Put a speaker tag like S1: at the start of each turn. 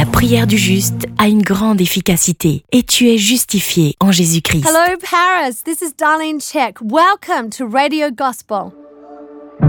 S1: La prière du juste a une grande efficacité et tu es justifié en Jésus-Christ.
S2: Hello, Paris. This is Darlene Check. Welcome to Radio Gospel.